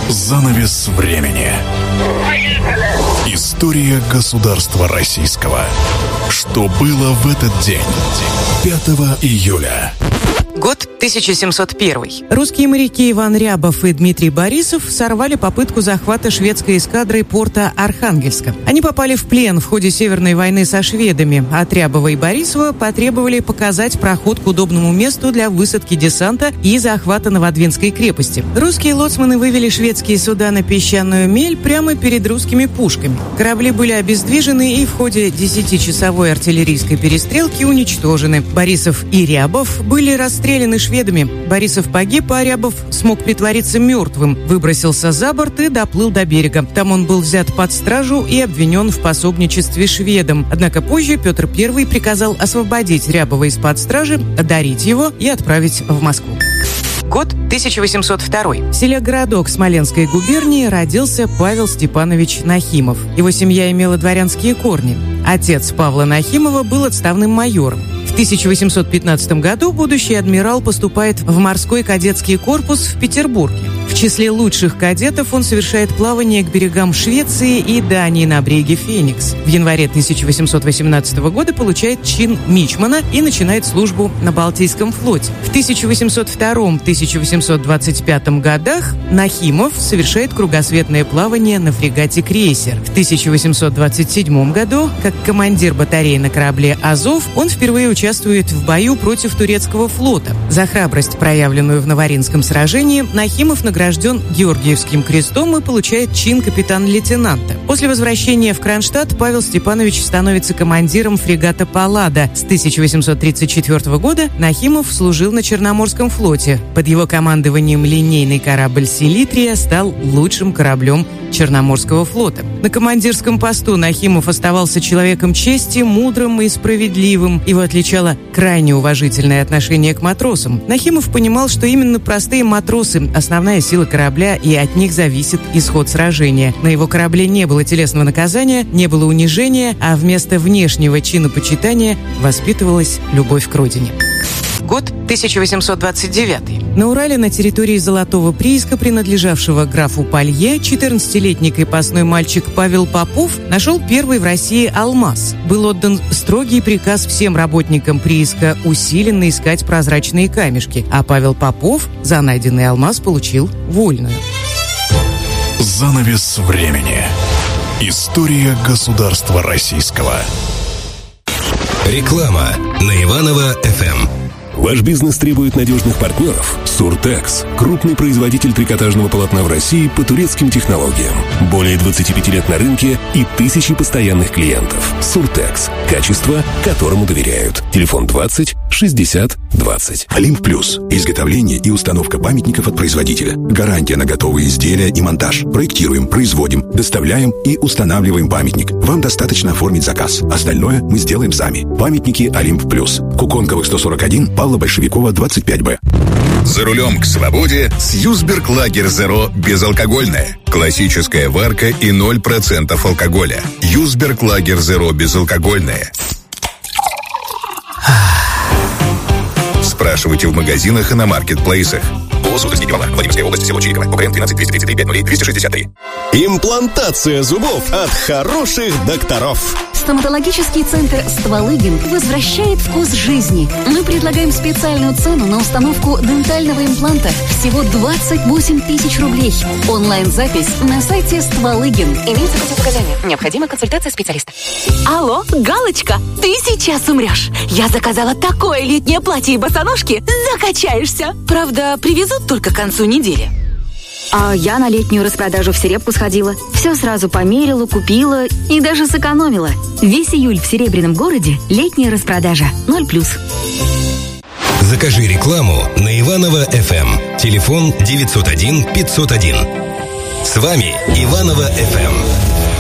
Занавес времени. История государства российского. Что было в этот день? 5 июля. Год 1701. Русские моряки Иван Рябов и Дмитрий Борисов сорвали попытку захвата шведской эскадрой порта Архангельска. Они попали в плен в ходе Северной войны со шведами. От Рябова и Борисова потребовали показать проход к удобному месту для высадки десанта и захвата Новодвинской крепости. Русские лоцманы вывели шведские суда на песчаную мель прямо перед русскими пушками. Корабли были обездвижены и в ходе 10-часовой артиллерийской перестрелки уничтожены. Борисов и Рябов были расстреляны шведами. Борисов погиб, а Рябов смог притвориться мертвым, выбросился за борт и доплыл до берега. Там он был взят под стражу и обвинен в пособничестве шведам. Однако позже Петр I приказал освободить Рябова из-под стражи, одарить его и отправить в Москву. Год 1802. В селе Городок Смоленской губернии родился Павел Степанович Нахимов. Его семья имела дворянские корни. Отец Павла Нахимова был отставным майором. В 1815 году будущий адмирал поступает в морской кадетский корпус в Петербурге. В числе лучших кадетов он совершает плавание к берегам Швеции и Дании на бреге Феникс. В январе 1818 года получает чин мичмана и начинает службу на Балтийском флоте. В 1802-1825 годах Нахимов совершает кругосветное плавание на фрегате «Крейсер». В 1827 году, как командир батареи на корабле «Азов», он впервые участвует в бою против турецкого флота. За храбрость, проявленную в Новоринском сражении, Нахимов награжден Георгиевским крестом и получает чин капитан-лейтенанта. После возвращения в Кронштадт Павел Степанович становится командиром фрегата «Паллада». С 1834 года Нахимов служил на Черноморском флоте. Под его командованием линейный корабль «Селитрия» стал лучшим кораблем Черноморского флота. На командирском посту Нахимов оставался человеком чести, мудрым и справедливым. Его отличало крайне уважительное отношение к матросам. Нахимов понимал, что именно простые матросы – основная сила корабля, и от них зависит исход сражения. На его корабле не было телесного наказания, не было унижения, а вместо внешнего чинопочитания воспитывалась любовь к родине. Год 1829. На Урале, на территории Золотого прииска, принадлежавшего графу Палье, 14-летний крепостной мальчик Павел Попов нашел первый в России алмаз. Был отдан строгий приказ всем работникам прииска усиленно искать прозрачные камешки, а Павел Попов за найденный алмаз получил вольную. Занавес времени. История государства российского. Реклама на Иваново-ФМ. Ваш бизнес требует надежных партнеров? Суртекс – крупный производитель трикотажного полотна в России по турецким технологиям. Более 25 лет на рынке и тысячи постоянных клиентов. Суртекс – качество, которому доверяют. Телефон 20 60 20. Олимп Плюс. Изготовление и установка памятников от производителя. Гарантия на готовые изделия и монтаж. Проектируем, производим, доставляем и устанавливаем памятник. Вам достаточно оформить заказ. Остальное мы сделаем сами. Памятники Олимп Плюс. Куконковых 141, Павла Большевикова 25Б. За рулем к свободе с Юсберг Лагер Зеро безалкогольное. Классическая варка и 0% алкоголя. Юсберг Лагер Зеро безалкогольное. Спрашивайте в магазинах и на маркетплейсах. Владимирская область, село Чириково, УКМ 12 233 5 263. Имплантация зубов от хороших докторов. Стоматологический центр «Стволыгин» возвращает вкус жизни. Мы предлагаем специальную цену на установку дентального импланта. Всего 28 тысяч рублей. Онлайн-запись на сайте «Стволыгин». Имеются противопоказания. Необходима консультация специалиста. Алло, Галочка, ты сейчас умрешь. Я заказала такое летнее платье и босоножки. Закачаешься. Правда, привезут только к концу недели. А я на летнюю распродажу в Серебку сходила. Все сразу померила, купила и даже сэкономила. Весь июль в Серебряном городе летняя распродажа 0+. Закажи рекламу на Иваново-ФМ. Телефон 901 501. С вами Иваново-ФМ.